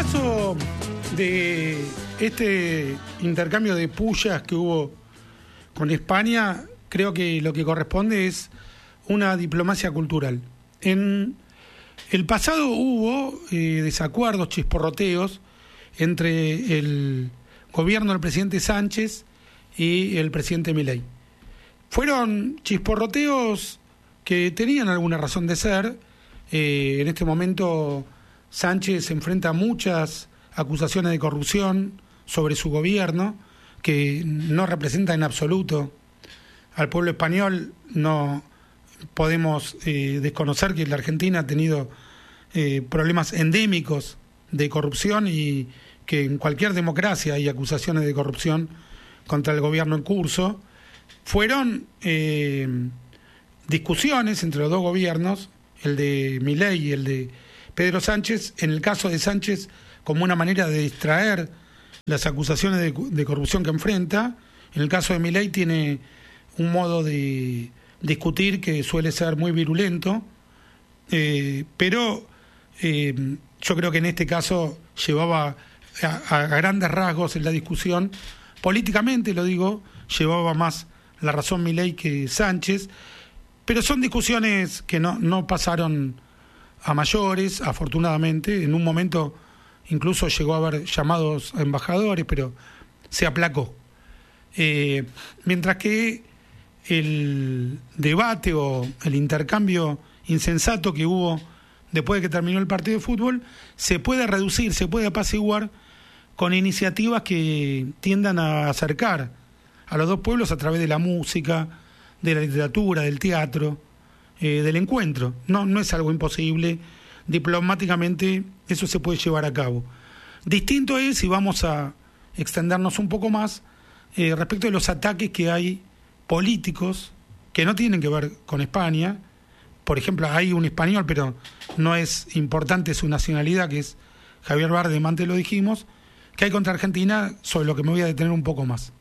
caso de este intercambio de pullas que hubo con España, creo que lo que corresponde es una diplomacia cultural. En el pasado hubo desacuerdos, chisporroteos entre el gobierno del presidente Sánchez y el presidente Milei. Fueron chisporroteos que tenían alguna razón de ser. En este momento Sánchez enfrenta muchas acusaciones de corrupción sobre su gobierno, que no representa en absoluto al pueblo español. No podemos desconocer que la Argentina ha tenido problemas endémicos de corrupción y que en cualquier democracia hay acusaciones de corrupción contra el gobierno en curso. Fueron discusiones entre los dos gobiernos, el de Milei y el de Pedro Sánchez, en el caso de Sánchez como una manera de distraer las acusaciones de corrupción que enfrenta. En el caso de Milei tiene un modo de discutir que suele ser muy virulento, pero yo creo que en este caso llevaba a grandes rasgos en la discusión, políticamente lo digo, llevaba más la razón Milei que Sánchez, pero son discusiones que no pasaron a mayores, afortunadamente. En un momento incluso llegó a haber llamados a embajadores, pero se aplacó. Mientras que el debate o el intercambio insensato que hubo después de que terminó el partido de fútbol se puede reducir, se puede apaciguar con iniciativas que tiendan a acercar a los dos pueblos a través de la música, de la literatura, del teatro, del encuentro. No es algo imposible. Diplomáticamente eso se puede llevar a cabo. Distinto es, si vamos a extendernos un poco más, respecto de los ataques que hay políticos que no tienen que ver con España. Por ejemplo, hay un español, pero no es importante su nacionalidad, que es Javier Bardem, antes lo dijimos, que hay contra Argentina, sobre lo que me voy a detener un poco más.